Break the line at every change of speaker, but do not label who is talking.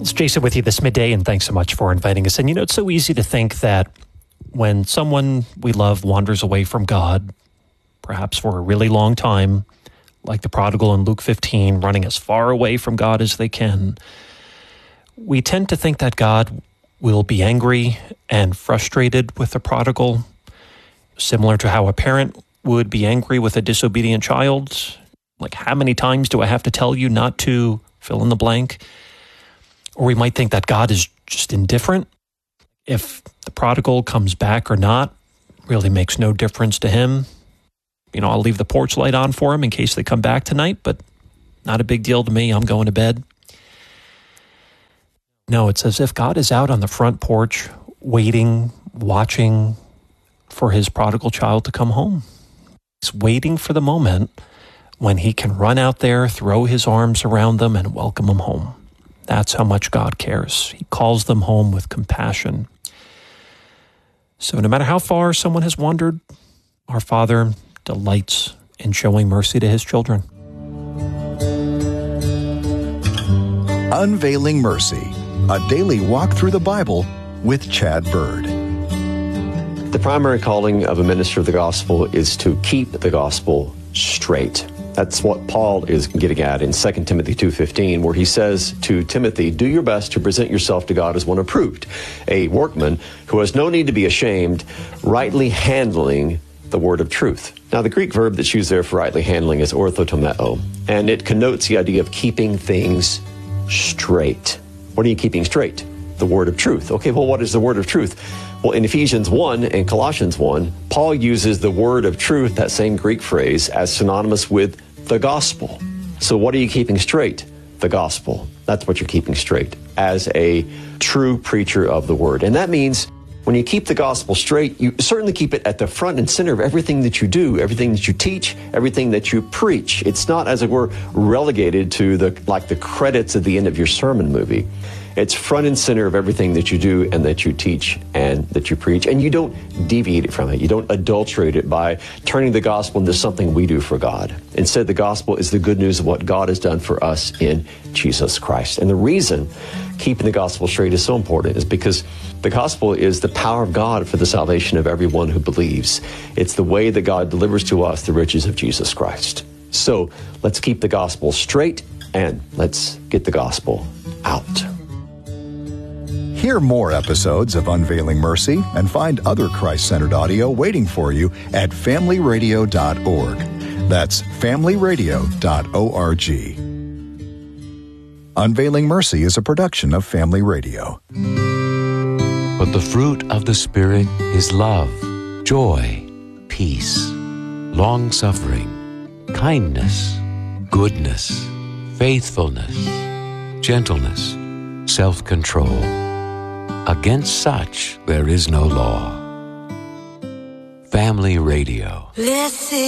It's Jason with you this midday, and thanks so much for inviting us. And it's so easy to think that when someone we love wanders away from God, perhaps for a really long time, like the prodigal in Luke 15, running as far away from God as they can, we tend to think that God will be angry and frustrated with the prodigal, similar to how a parent would be angry with a disobedient child. Like, how many times do I have to tell you not to fill in the blank? Or we might think that God is just indifferent. If the prodigal comes back or not, really makes no difference to him. I'll leave the porch light on for him in case they come back tonight, but not a big deal to me. I'm going to bed. No, it's as if God is out on the front porch, waiting, watching for his prodigal child to come home. He's waiting for the moment when he can run out there, throw his arms around them, and welcome them home. That's how much God cares. He calls them home with compassion. So no matter how far someone has wandered, our Father delights in showing mercy to his children.
Unveiling Mercy, a daily walk through the Bible with Chad Bird.
The primary calling of a minister of the gospel is to keep the gospel straight. That's what Paul is getting at in 2 Timothy 2:15, where he says to Timothy, do your best to present yourself to God as one approved, a workman who has no need to be ashamed, rightly handling the word of truth. Now, the Greek verb that's used there for rightly handling is orthotomeo, and it connotes the idea of keeping things straight. What are you keeping straight? The word of truth. Okay, well, what is the word of truth? Well, in Ephesians 1 and Colossians 1, Paul uses the word of truth, that same Greek phrase, as synonymous with the gospel. So what are you keeping straight? The gospel. That's what you're keeping straight as a true preacher of the word. And that means when you keep the gospel straight, you certainly keep it at the front and center of everything that you do, everything that you teach, everything that you preach. It's not, as it were, relegated to the credits at the end of your sermon movie. It's front and center of everything that you do and that you teach and that you preach. And you don't deviate from it. You don't adulterate it by turning the gospel into something we do for God. Instead, the gospel is the good news of what God has done for us in Jesus Christ. And the reason keeping the gospel straight is so important is because the gospel is the power of God for the salvation of everyone who believes. It's the way that God delivers to us the riches of Jesus Christ. So let's keep the gospel straight and let's get the gospel out.
Hear more episodes of Unveiling Mercy and find other Christ-centered audio waiting for you at familyradio.org. That's familyradio.org. Unveiling Mercy is a production of Family Radio.
But the fruit of the Spirit is love, joy, peace, long-suffering, kindness, goodness, faithfulness, gentleness, self-control. Against such there is no law. Family Radio.